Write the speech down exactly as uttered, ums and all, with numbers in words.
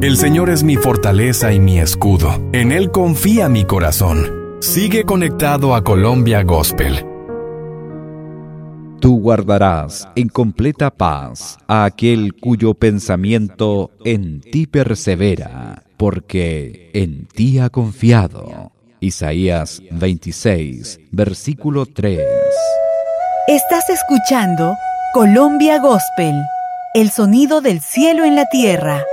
El Señor es mi fortaleza y mi escudo. En Él confía mi corazón. Sigue conectado a Colombia Gospel. Tú guardarás en completa paz a aquel cuyo pensamiento en ti persevera, porque en ti ha confiado. Isaías veintiséis, versículo tres. Estás escuchando Colombia Gospel, el sonido del cielo en la tierra.